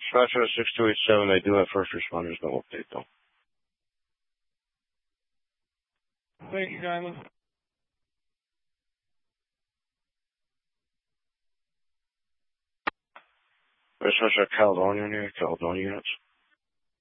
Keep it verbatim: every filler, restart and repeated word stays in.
Special six two eight seven, they do have first responders, no update though. Thank you kindly. Special Caledonia, Caledonia units.